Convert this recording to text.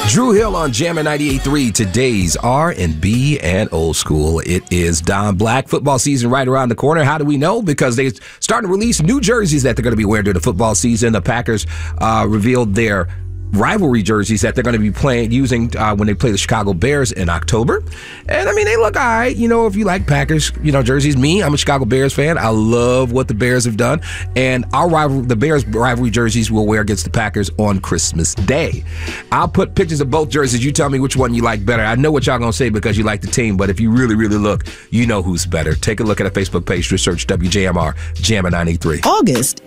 Drew Hill on Jammin' 98.3. Today's R&B and old school. It is Don Black. Football season right around the corner. How do we know? Because they're starting to release new jerseys that they're going to be wearing during the football season. The Packers revealed their rivalry jerseys that they're going to be using when they play the Chicago Bears in October. And I mean, they look all right. You know, if you like Packers, jerseys. I'm a Chicago Bears fan. I love what the Bears have done. And the Bears rivalry jerseys we'll wear against the Packers on Christmas Day. I'll put pictures of both jerseys. You tell me which one you like better. I know what y'all going to say because you like the team, but if you really, really look, you know who's better. Take a look at our Facebook page to search WJMR Jammin' 93. August